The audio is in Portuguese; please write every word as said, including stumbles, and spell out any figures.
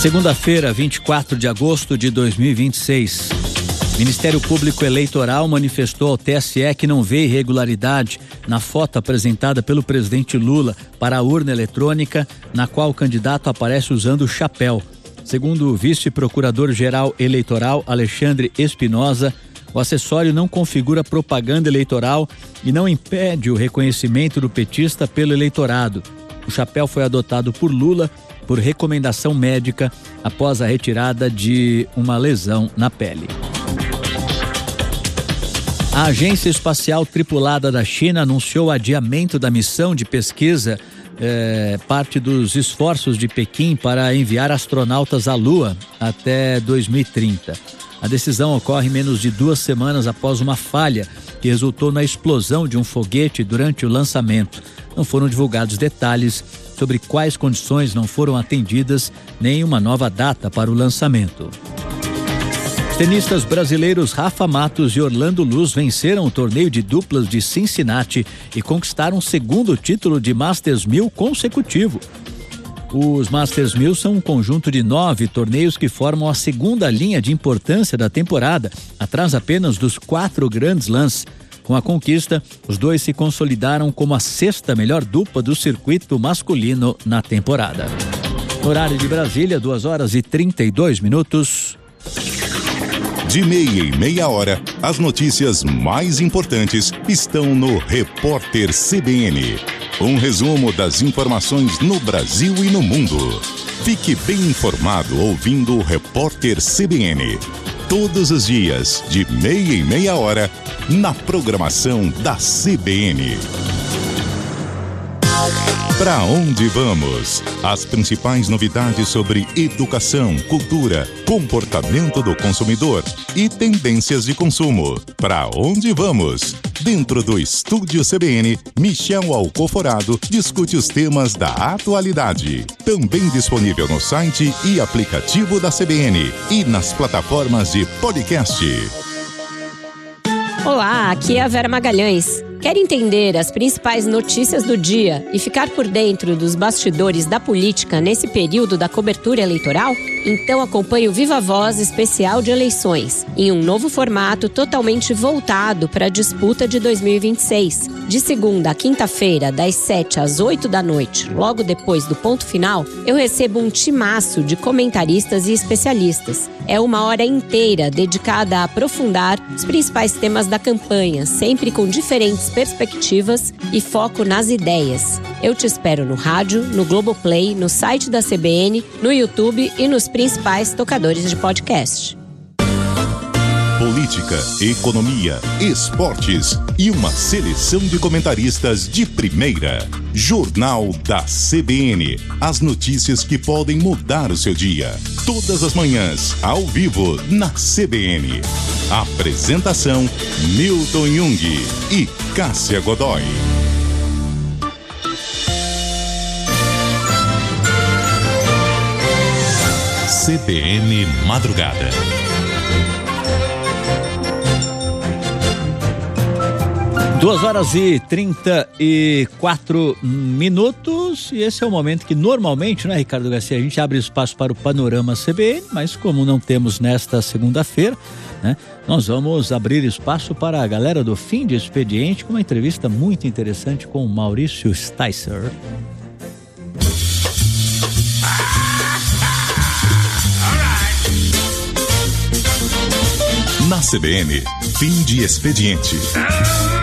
Segunda-feira, vinte e quatro de agosto de dois mil e vinte e seis. Ministério Público Eleitoral manifestou ao T S E que não vê irregularidade na foto apresentada pelo presidente Lula para a urna eletrônica, na qual o candidato aparece usando o chapéu. Segundo o vice-procurador-geral eleitoral Alexandre Espinosa, o acessório não configura propaganda eleitoral e não impede o reconhecimento do petista pelo eleitorado. O chapéu foi adotado por Lula por recomendação médica após a retirada de uma lesão na pele. A Agência Espacial Tripulada da China anunciou o adiamento da missão de pesquisa, eh, parte dos esforços de Pequim para enviar astronautas à Lua até dois mil e trinta. A decisão ocorre menos de duas semanas após uma falha que resultou na explosão de um foguete durante o lançamento. Não foram divulgados detalhes sobre quais condições não foram atendidas, nem uma nova data para o lançamento. Os tenistas brasileiros Rafa Matos e Orlando Luz venceram o torneio de duplas de Cincinnati e conquistaram o segundo título de Masters mil consecutivo. Os Masters mil são um conjunto de nove torneios que formam a segunda linha de importância da temporada, atrás apenas dos quatro Grand Slams. Com a conquista, os dois se consolidaram como a sexta melhor dupla do circuito masculino na temporada. No horário de Brasília, duas horas e trinta e dois minutos. De meia em meia hora, as notícias mais importantes estão no Repórter C B N. Um resumo das informações no Brasil e no mundo. Fique bem informado ouvindo o Repórter C B N. Todos os dias, de meia em meia hora, na programação da C B N. Para onde vamos? As principais novidades sobre educação, cultura, comportamento do consumidor e tendências de consumo. Para onde vamos? Dentro do Estúdio C B N, Michel Alcoforado discute os temas da atualidade. Também disponível no site e aplicativo da C B N e nas plataformas de podcast. Olá, aqui é a Vera Magalhães. Quer entender as principais notícias do dia e ficar por dentro dos bastidores da política nesse período da cobertura eleitoral? Então acompanhe o Viva Voz especial de eleições, em um novo formato totalmente voltado para a disputa de dois mil e vinte e seis. De segunda a quinta-feira, das sete às oito da noite, logo depois do ponto final, eu recebo um timaço de comentaristas e especialistas. É uma hora inteira dedicada a aprofundar os principais temas da campanha, sempre com diferentes perspectivas e foco nas ideias. Eu te espero no rádio, no Globoplay, no site da C B N, no YouTube e nos principais tocadores de podcast. Política, economia, esportes e uma seleção de comentaristas de primeira. Jornal da C B N. As notícias que podem mudar o seu dia. Todas as manhãs, ao vivo, na C B N. Apresentação: Milton Jung e Cássia Godoy. C B N Madrugada. Duas horas e trinta e quatro minutos, e esse é o momento que normalmente, né, Ricardo Garcia, a gente abre espaço para o Panorama C B N, mas como não temos nesta segunda-feira, né, nós vamos abrir espaço para a galera do Fim de Expediente com uma entrevista muito interessante com o Maurício Sticer. Na C B N, Fim de Expediente.